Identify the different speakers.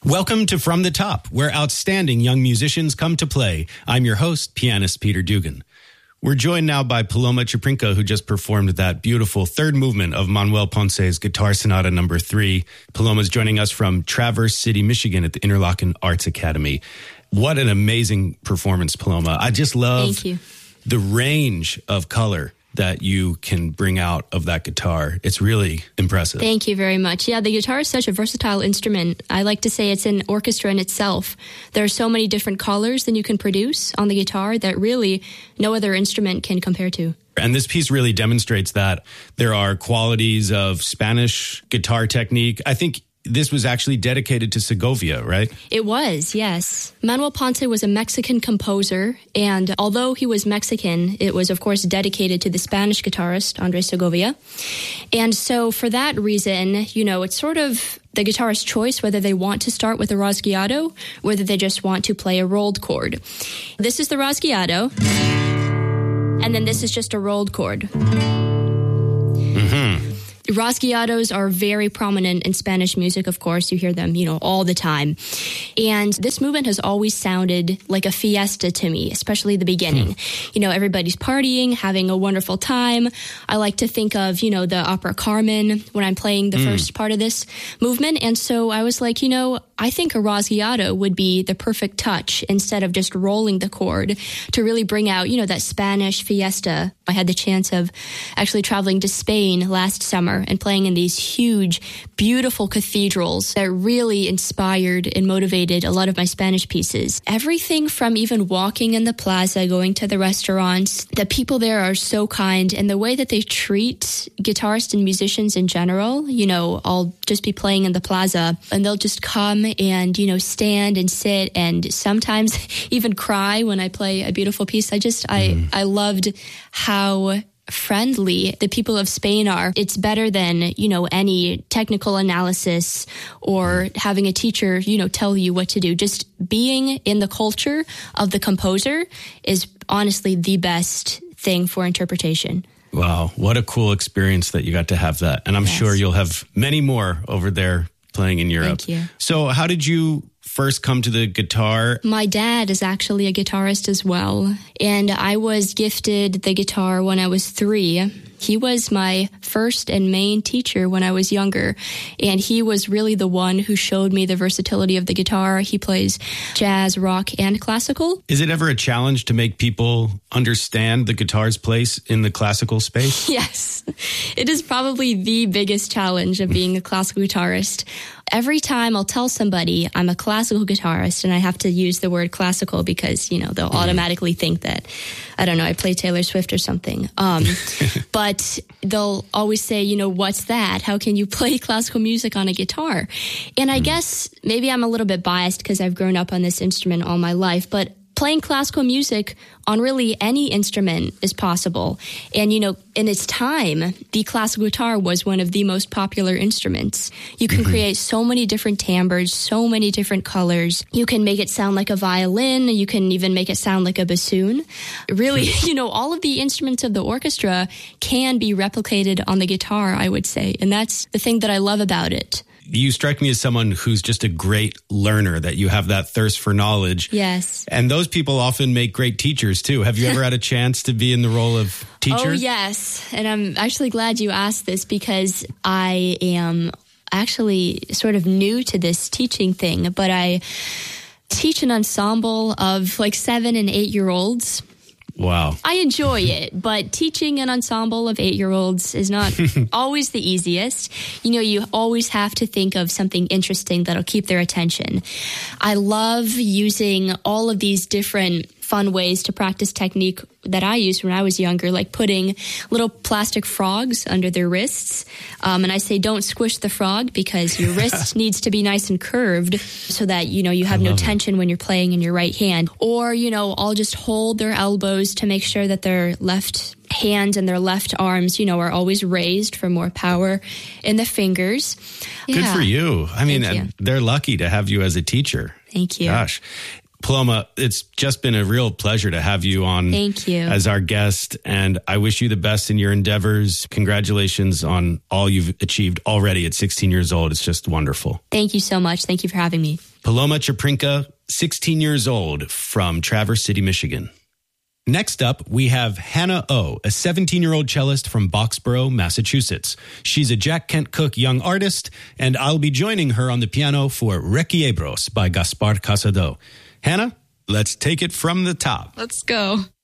Speaker 1: Welcome to From the Top, where outstanding young musicians come to play. I'm your host, pianist Peter Dugan. We're joined now by Paloma Chaprinka, who just performed that beautiful third movement of Manuel Ponce's Guitar Sonata No. 3. Paloma's joining us from Traverse City, Michigan at the Interlochen Arts Academy. What an amazing performance, Paloma. I just love the range of color that you can bring out of that guitar. It's really impressive.
Speaker 2: Thank you very much. Yeah, the guitar is such a versatile instrument. I like to say it's an orchestra in itself. There are so many different colors that you can produce on the guitar that really no other instrument can compare to.
Speaker 1: And this piece really demonstrates that there are qualities of Spanish guitar technique. I think this was actually dedicated to Segovia, right?
Speaker 2: It was, yes. Manuel Ponce was a Mexican composer, and although he was Mexican, it was, of course, dedicated to the Spanish guitarist, Andres Segovia. And so for that reason, you know, it's sort of the guitarist's choice whether they want to start with a rasguiado, whether they just want to play a rolled chord. This is the rasguiado, and then this is just a rolled chord.
Speaker 1: Mm-hmm.
Speaker 2: Rasguiados are very prominent in Spanish music, of course. You hear them, you know, all the time. And this movement has always sounded like a fiesta to me, especially the beginning. You know, everybody's partying, having a wonderful time. I like to think of, you know, the opera Carmen when I'm playing the first part of this movement. And so I was like, you know, I think a rasguiado would be the perfect touch instead of just rolling the chord to really bring out, you know, that Spanish fiesta. I had the chance of actually traveling to Spain last summer and playing in these huge, beautiful cathedrals that really inspired and motivated a lot of my Spanish pieces. Everything from even walking in the plaza, going to the restaurants, the people there are so kind, and the way that they treat guitarists and musicians in general. You know, I'll just be playing in the plaza and they'll just come and, you know, stand and sit and sometimes even cry when I play a beautiful piece. I loved how friendly the people of Spain are. It's better than, you know, any technical analysis or having a teacher, you know, tell you what to do. Just being in the culture of the composer is honestly the best thing for interpretation.
Speaker 1: Wow, what a cool experience that you got to have that. And I'm sure you'll have many more over there playing in Europe.
Speaker 2: Thank you.
Speaker 1: So how did you first come to the guitar?
Speaker 2: My dad is actually a guitarist as well, and I was gifted the guitar when I was 3. He was my first and main teacher when I was younger, and he was really the one who showed me the versatility of the guitar. He plays jazz, rock, and classical.
Speaker 1: Is it ever a challenge to make people understand the guitar's place in the classical space?
Speaker 2: Yes, it is probably the biggest challenge of being a classical guitarist. Every time I'll tell somebody I'm a classical guitarist, and I have to use the word classical because, you know, they'll automatically think that, I don't know, I play Taylor Swift or something. But they'll always say, you know, what's that? How can you play classical music on a guitar? And I guess maybe I'm a little bit biased because I've grown up on this instrument all my life, but playing classical music on really any instrument is possible. And, you know, in its time, the classical guitar was one of the most popular instruments. You can create so many different timbres, so many different colors. You can make it sound like a violin. You can even make it sound like a bassoon. Really, you know, all of the instruments of the orchestra can be replicated on the guitar, I would say. And that's the thing that I love about it.
Speaker 1: You strike me as someone who's just a great learner, that you have that thirst for knowledge.
Speaker 2: Yes.
Speaker 1: And those people often make great teachers, too. Have you ever had a chance to be in the role of teacher?
Speaker 2: Oh, yes. And I'm actually glad you asked this because I am actually sort of new to this teaching thing, but I teach an ensemble of like 7 and 8-year-olds.
Speaker 1: Wow.
Speaker 2: I enjoy it, but teaching an ensemble of 8-year-olds is not always the easiest. You know, you always have to think of something interesting that'll keep their attention. I love using all of these different fun ways to practice technique that I used when I was younger, like putting little plastic frogs under their wrists. And I say, don't squish the frog because your wrist needs to be nice and curved so that, you know, you have no tension when you're playing in your right hand. Or, you know, I'll just hold their elbows to make sure that their left hands and their left arms, you know, are always raised for more power in the fingers.
Speaker 1: Good for you. I mean, they're lucky to have you as a teacher.
Speaker 2: Thank you.
Speaker 1: Gosh. Paloma, it's just been a real pleasure to have you on
Speaker 2: Thank you.
Speaker 1: as our guest, and I wish you the best in your endeavors. Congratulations on all you've achieved already at 16 years old. It's just wonderful.
Speaker 2: Thank you so much. Thank you for having me.
Speaker 1: Paloma Chaprinka, 16 years old, from Traverse City, Michigan. Next up, we have Hannah O, a 17-year-old cellist from Boxborough, Massachusetts. She's a Jack Kent Cooke young artist, and I'll be joining her on the piano for Requiebros by Gaspar Casado. Hannah, let's take it from the top.
Speaker 2: Let's go.